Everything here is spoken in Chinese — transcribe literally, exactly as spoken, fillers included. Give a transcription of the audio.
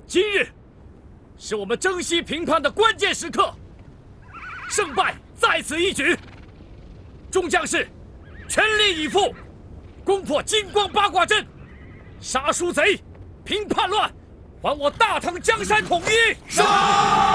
今日是我们征西平叛的关键时刻，胜败在此一举。众将士全力以赴，攻破金光八卦阵，杀鼠贼，平叛乱，还我大唐江山统一。 杀！